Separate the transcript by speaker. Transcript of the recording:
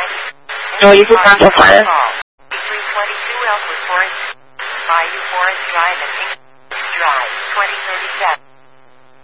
Speaker 1: No, you can pass the fire.
Speaker 2: Between 22 Elkwood Forest, Bayou Forest Drive and Pink Drive, 2037.